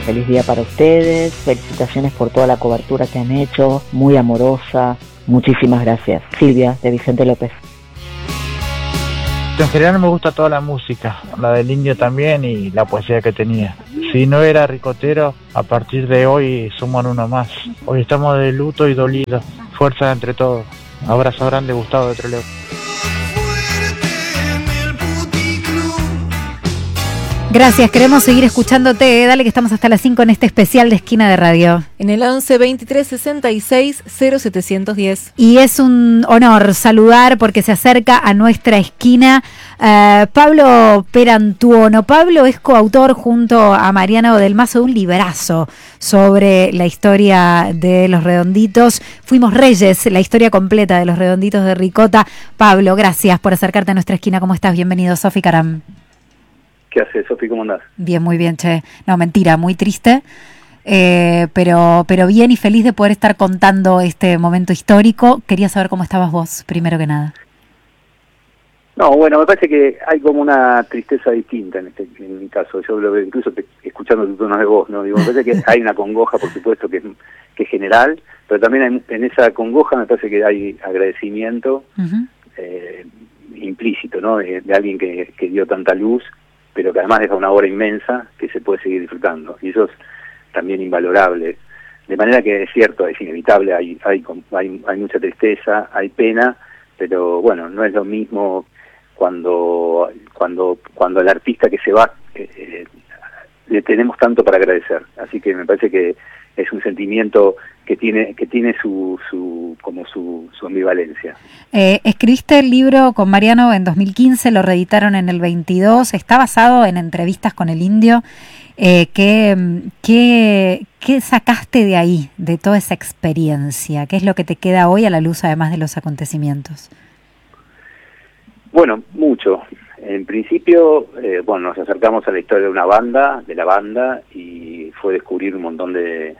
feliz día para ustedes, felicitaciones por toda la cobertura que han hecho, muy amorosa, muchísimas gracias. Silvia, de Vicente López. En general me gusta toda la música, la del Indio también y la poesía que tenía. Si no era ricotero, a partir de hoy suman uno más. Hoy estamos de luto y dolidos. Fuerza entre todos. Abrazo grande, Gustavo de Trelew. Gracias, queremos seguir escuchándote. Dale que estamos hasta las 5 en este especial de Esquina de Radio. En el 11 23 66 0710. Y es un honor saludar porque se acerca a nuestra esquina Pablo Perantuono. Pablo es coautor junto a Mariano del Mazo de un librazo sobre la historia de Los Redonditos. Fuimos Reyes, la historia completa de Los Redonditos de Ricota. Pablo, gracias por acercarte a nuestra esquina. ¿Cómo estás? Bienvenido, Sofi Caram. ¿Qué haces, Sofi? ¿Cómo andás? Bien, muy bien, che. No, mentira, muy triste, pero bien y feliz de poder estar contando este momento histórico. Quería saber cómo estabas vos, primero que nada. No, bueno, me parece que hay como una tristeza distinta en mi caso. Yo lo veo incluso escuchando tu tono de voz, ¿no? Digo, me parece que hay una congoja, por supuesto, que es general, pero también en esa congoja me parece que hay agradecimiento implícito, ¿no? De alguien que dio tanta luz, pero que además deja una obra inmensa que se puede seguir disfrutando, y eso es también invalorable. De manera que es cierto, es inevitable, hay mucha tristeza, hay pena, pero bueno, no es lo mismo cuando al artista que se va le tenemos tanto para agradecer. Así que me parece que es un sentimiento que tiene su ambivalencia. Escribiste el libro con Mariano en 2015, lo reeditaron en el 22, está basado en entrevistas con el Indio. ¿Qué sacaste de ahí, de toda esa experiencia? ¿Qué es lo que te queda hoy a la luz, además de los acontecimientos? Bueno, mucho. En principio, nos acercamos a la historia de la banda, y fue descubrir un montón de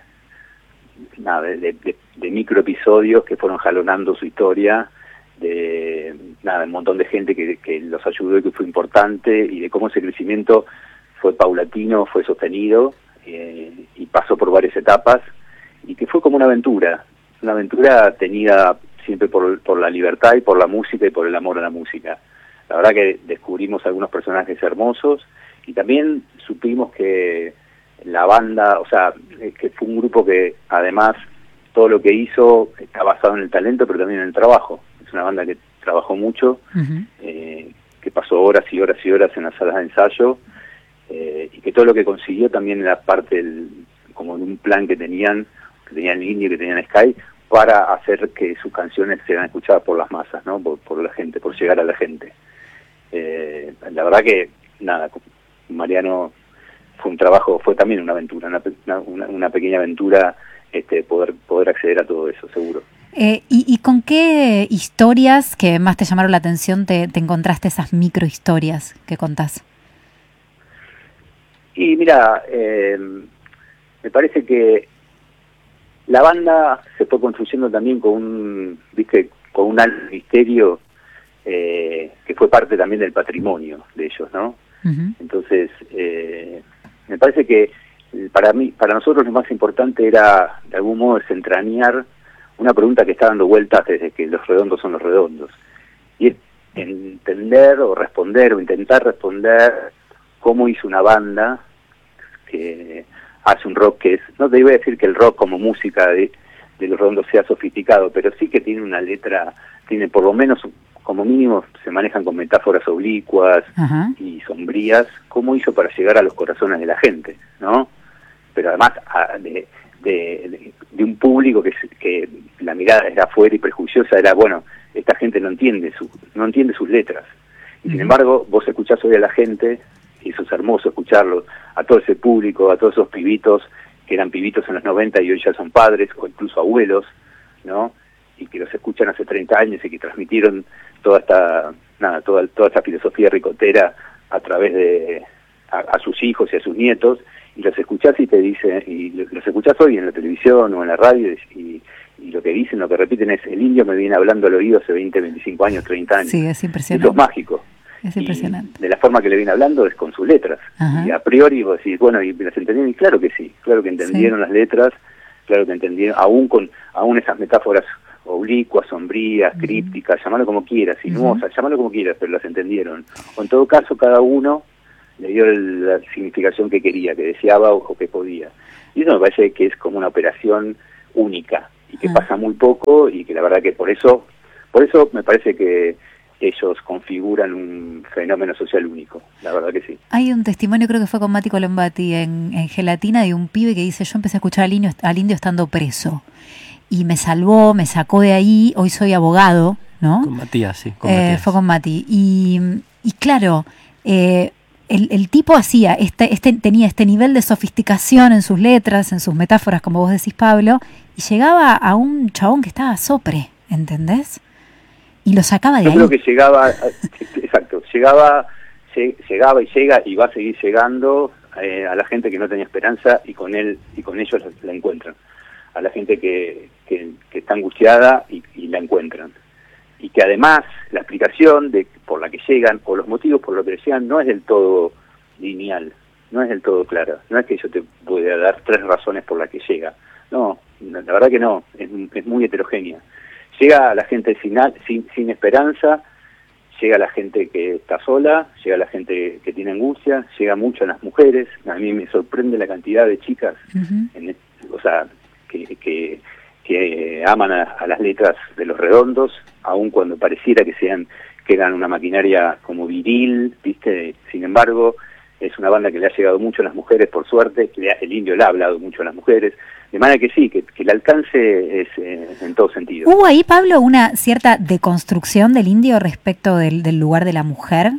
microepisodios que fueron jalonando su historia, un montón de gente que los ayudó y que fue importante, y de cómo ese crecimiento fue paulatino, fue sostenido, y pasó por varias etapas, y que fue como una aventura tenida siempre por la libertad y por la música y por el amor a la música. La verdad que descubrimos algunos personajes hermosos, y también supimos que la banda, que fue un grupo que además todo lo que hizo está basado en el talento, pero también en el trabajo. Es una banda que trabajó mucho, que pasó horas y horas y horas en las salas de ensayo, y que todo lo que consiguió también era parte como de un plan que tenían el Indio, que tenían Sky, para hacer que sus canciones sean escuchadas por las masas, ¿no? Por la gente, por llegar a la gente. La verdad que Mariano fue también una aventura, una pequeña aventura, poder acceder a todo eso, seguro. ¿Y con qué historias que más te llamaron la atención te encontraste esas microhistorias que contás? Y mira, me parece que la banda se fue construyendo también con un alto misterio, que fue parte también del patrimonio de ellos, ¿no? Uh-huh. Entonces, me parece que para nosotros lo más importante era, de algún modo, desentrañar una pregunta que está dando vueltas desde que los redondos son los redondos, y es entender o intentar responder cómo hizo una banda que hace un rock que no te iba a decir que el rock como música de los redondos sea sofisticado, pero sí que tiene una letra, tiene por lo menos, como mínimo, se manejan con metáforas oblicuas y sombrías, cómo hizo para llegar a los corazones de la gente, ¿no? Pero además de un público que la mirada era afuera y prejuiciosa, era, bueno, esta gente no entiende sus letras. Y sin embargo, vos escuchás hoy a la gente, y eso es hermoso escucharlo, a todo ese público, a todos esos pibitos que eran pibitos en los 90 y hoy ya son padres o incluso abuelos, ¿no? Y que los escuchan hace 30 años y que transmitieron toda esta filosofía ricotera a través de a sus hijos y a sus nietos, y los escuchás y te dicen, y los escuchás hoy en la televisión o en la radio, y lo que dicen, lo que repiten es: el Indio me viene hablando al oído hace 20, 25 años, 30 años. Sí, es impresionante. Eso es mágico. Es y impresionante. de la forma que le viene hablando es con sus letras. Ajá. Y a priori vos decís, bueno, ¿y las entendieron? Y claro que sí, claro que entendieron las letras, claro que entendieron, aún esas metáforas oblicuas, sombrías, crípticas, llamarlo como quieras, sinuosas, llamarlo como quieras, pero las entendieron. O en todo caso, cada uno le dio la significación que quería, que deseaba o que podía. Y eso me parece que es como una operación única y que pasa muy poco, y que la verdad que por eso me parece que ellos configuran un fenómeno social único, la verdad que sí. Hay un testimonio, creo que fue con Mati Colombati en Gelatina, de un pibe que dice: yo empecé a escuchar al indio estando preso y me salvó, me sacó de ahí, hoy soy abogado, ¿no? Con Matías, sí. Matías. Fue con Mati. Y claro, el tipo hacía tenía este nivel de sofisticación en sus letras, en sus metáforas, como vos decís, Pablo, y llegaba a un chabón que estaba sopre, ¿entendés? Y lo sacaba de ahí. Yo creo que llegaba y llega y va a seguir llegando a la gente que no tenía esperanza, y con ellos la encuentran. A la gente que está angustiada y la encuentran. Y que además la explicación por la que llegan, o los motivos por los que llegan, no es del todo lineal, no es del todo clara. No es que yo te pueda dar 3 razones por las que llega. No, la verdad que no, es muy heterogénea. Llega a la gente sin esperanza, llega a la gente que está sola, llega a la gente que tiene angustia, llega mucho a las mujeres. A mí me sorprende la cantidad de chicas, que aman a las letras de Los Redondos, aun cuando pareciera que eran una maquinaria como viril, ¿viste? Sin embargo, es una banda que le ha llegado mucho a las mujeres, por suerte. El indio le ha hablado mucho a las mujeres, de manera que sí, que el alcance es en todo sentido. ¿Hubo ahí, Pablo, una cierta deconstrucción del indio respecto del lugar de la mujer?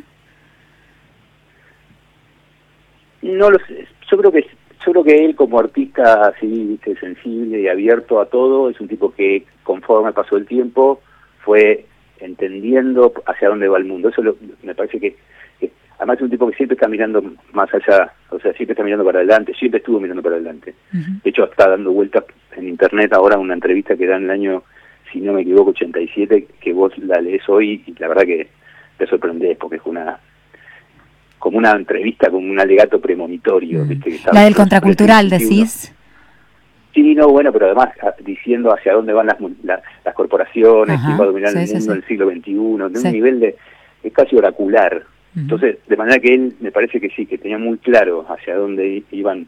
No lo sé, yo creo que él, como artista así, sensible y abierto a todo, es un tipo que conforme pasó el tiempo fue entendiendo hacia dónde va el mundo. Eso me parece que además es un tipo que siempre está mirando más allá, o sea, siempre está mirando para adelante, siempre estuvo mirando para adelante. De hecho, está dando vueltas en internet ahora una entrevista que da en el año, si no me equivoco, 87, que vos la lees hoy y la verdad que te sorprendés, porque es como una entrevista con un alegato premonitorio. ¿Viste? Que la del contracultural, decís. Sí, no, bueno, pero además diciendo hacia dónde van las corporaciones, quién va a dominar el mundo en el siglo XXI, de un nivel es casi oracular. Entonces, de manera que él, me parece que sí, que tenía muy claro hacia dónde iban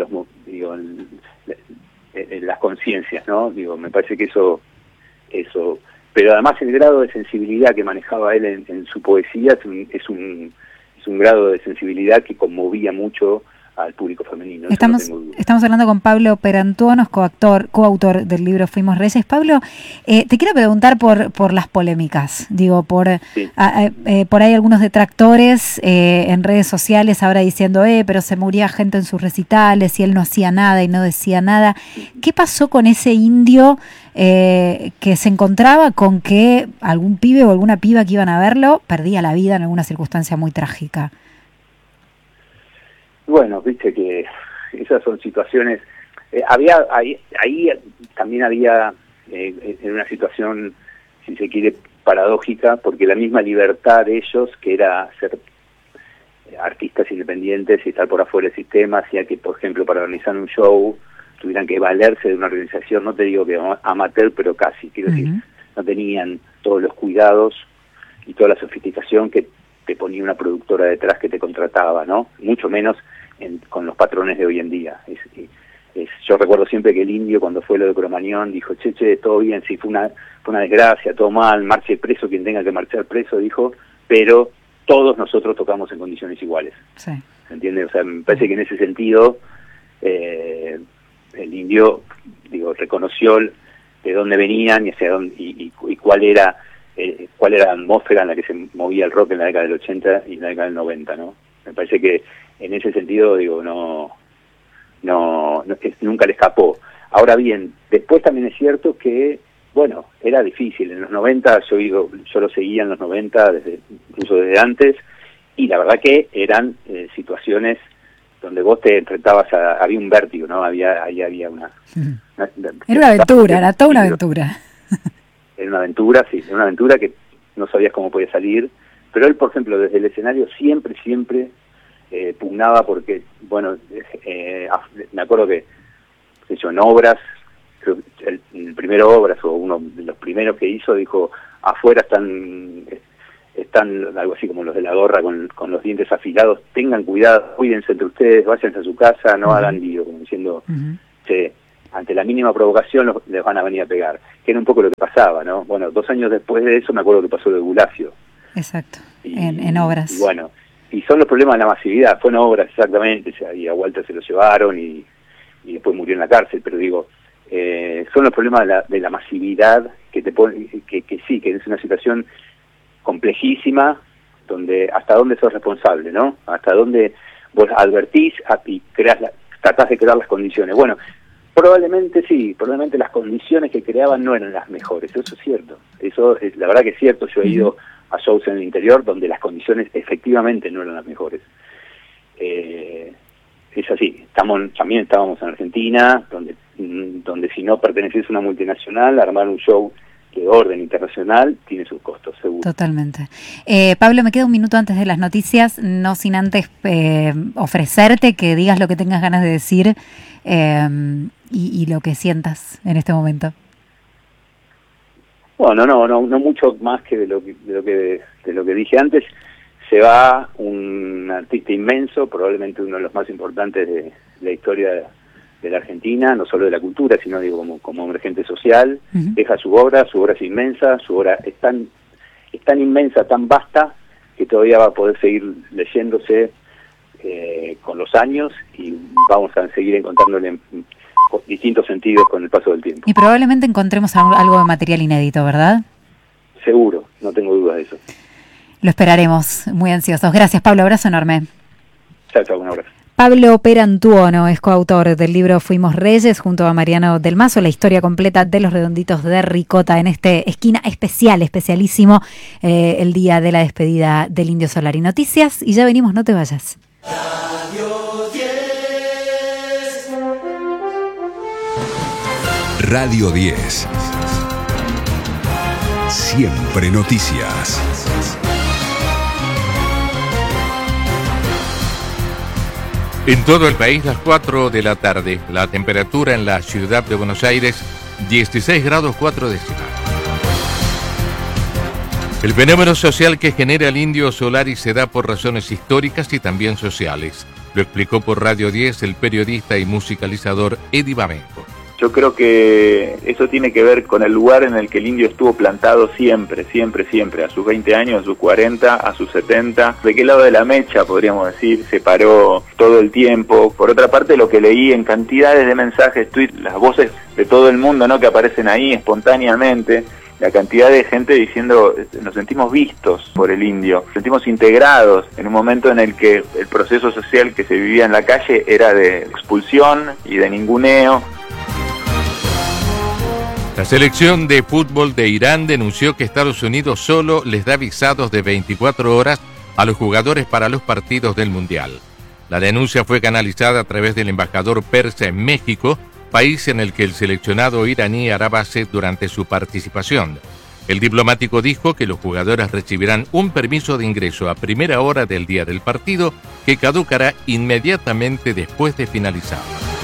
las conciencias, ¿no? Me parece que eso, pero además el grado de sensibilidad que manejaba él en su poesía es un grado de sensibilidad que conmovía mucho al público femenino. Estamos hablando con Pablo Perantuono, coautor del libro Fuimos Reyes. Pablo, te quiero preguntar por las polémicas. Digo, por ahí algunos detractores en redes sociales ahora diciendo, pero se moría gente en sus recitales y él no hacía nada y no decía nada. ¿Qué pasó con ese indio que se encontraba con que algún pibe o alguna piba que iban a verlo perdía la vida en alguna circunstancia muy trágica? Bueno, viste que esas son situaciones. Ahí también había en una situación, si se quiere, paradójica, porque la misma libertad de ellos, que era ser artistas independientes y estar por afuera del sistema, hacía que, por ejemplo, para organizar un show tuvieran que valerse de una organización, no te digo que amateur, pero casi, quiero decir, no tenían todos los cuidados y toda la sofisticación que te ponía una productora detrás que te contrataba, ¿no? Mucho menos con los patrones de hoy en día. Yo recuerdo siempre que el indio, cuando fue lo de Cromañón, dijo, che, todo bien, sí, fue una desgracia, todo mal, marche preso quien tenga que marchar preso, dijo, pero todos nosotros tocamos en condiciones iguales. Sí. ¿Se entiende? O sea, me parece que en ese sentido el indio, reconoció de dónde venían y hacia dónde y cuál era la atmósfera en la que se movía el rock en la década del 80 y en la década del 90, ¿no? Me parece que en ese sentido, nunca le escapó. Ahora bien, después también es cierto que, bueno, era difícil. En los 90, yo lo seguía en los 90, incluso desde antes, y la verdad que eran situaciones donde vos te enfrentabas había un vértigo, ¿no? Había era una aventura, era toda una aventura. Era una aventura, sí, era una aventura que no sabías cómo podía salir, Pero él, por ejemplo, desde el escenario siempre pugnaba porque, bueno, me acuerdo que en obras, creo que el primero Obras, o uno de los primeros que hizo, dijo, afuera están algo así como los de la gorra con los dientes afilados, tengan cuidado, cuídense entre ustedes, váyanse a su casa, no hagan lío, como diciendo, che, ante la mínima provocación les van a venir a pegar, que era un poco lo que pasaba, ¿no? Bueno, 2 años después de eso me acuerdo que pasó lo de Bulacio. Exacto, en Obras. Y bueno, y son los problemas de la masividad, fue en Obras exactamente, y a Walter se lo llevaron y después murió en la cárcel, pero digo, son los problemas de la masividad que te pone, que sí, que es una situación complejísima, donde hasta dónde sos responsable, ¿no? Hasta dónde vos advertís y tratás de crear las condiciones. Bueno, probablemente las condiciones que creaban no eran las mejores, eso es cierto. Eso es, la verdad que es cierto, yo he ido a shows en el interior donde las condiciones efectivamente no eran las mejores. Es así, también estábamos en Argentina, donde si no pertenecés a una multinacional, armar un show de orden internacional tiene sus costos, seguro. Totalmente. Pablo, me queda un minuto antes de las noticias, no sin antes ofrecerte que digas lo que tengas ganas de decir y lo que sientas en este momento. Bueno, no mucho más que de lo que dije antes. Se va un artista inmenso, probablemente uno de los más importantes de la historia de la Argentina, no solo de la cultura, sino digo como emergente social. Deja su obra es inmensa, su obra es tan inmensa, tan vasta, que todavía va a poder seguir leyéndose con los años, y vamos a seguir encontrándole distintos sentidos con el paso del tiempo. Y probablemente encontremos algo de material inédito, ¿verdad? Seguro, no tengo dudas de eso. Lo esperaremos, muy ansiosos. Gracias, Pablo, abrazo enorme. Chao, un abrazo. Pablo Perantuono es coautor del libro Fuimos Reyes, junto a Mariano del Mazo, la historia completa de los Redonditos de Ricota en este esquina especialísimo, el día de la despedida del Indio Solari. Noticias y ya venimos, no te vayas. Radio 10. Siempre noticias. En todo el país, las 4 de la tarde, la temperatura en la ciudad de Buenos Aires, 16 grados 4 décimas. El fenómeno social que genera el Indio Solari se da por razones históricas y también sociales. Lo explicó por Radio 10 el periodista y musicalizador Eddie Bamenco. Yo creo que eso tiene que ver con el lugar en el que el indio estuvo plantado siempre, a sus 20 años, a sus 40, a sus 70. ¿De qué lado de la mecha, podríamos decir, se paró todo el tiempo? Por otra parte, lo que leí en cantidades de mensajes, tweets, las voces de todo el mundo, ¿no?, que aparecen ahí espontáneamente, la cantidad de gente diciendo, nos sentimos vistos por el indio, nos sentimos integrados en un momento en el que el proceso social que se vivía en la calle era de expulsión y de ninguneo. La selección de fútbol de Irán denunció que Estados Unidos solo les da visados de 24 horas a los jugadores para los partidos del Mundial. La denuncia fue canalizada a través del embajador persa en México, país en el que el seleccionado iraní hará base durante su participación. El diplomático dijo que los jugadores recibirán un permiso de ingreso a primera hora del día del partido, que caducará inmediatamente después de finalizar.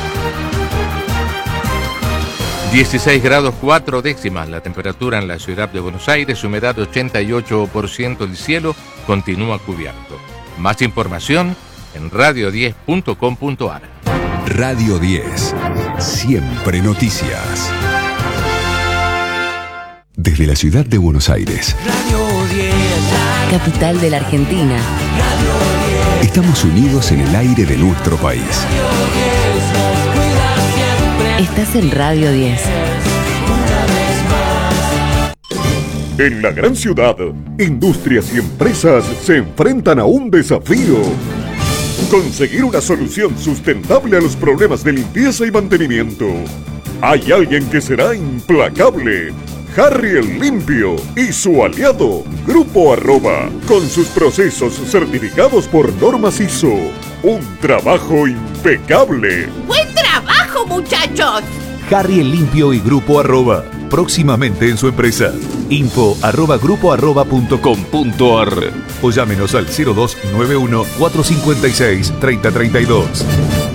16 grados 4 décimas la temperatura en la ciudad de Buenos Aires, humedad 88%, el cielo continúa cubierto. Más información en radio10.com.ar. Radio 10, siempre noticias. Desde la ciudad de Buenos Aires, Radio 10, capital de la Argentina. Radio 10. Estamos unidos en el aire de nuestro país. Estás en Radio 10. En la gran ciudad, industrias y empresas se enfrentan a un desafío: conseguir una solución sustentable a los problemas de limpieza y mantenimiento. Hay alguien que será implacable: Harry el Limpio y su aliado, Grupo Arroba, con sus procesos certificados por normas ISO. Un trabajo impecable. ¡Buen trabajo, muchachos! Harry el Limpio y Grupo Arroba, próximamente en su empresa. info@grupo@.com.ar o llámenos al 0291 456 3032.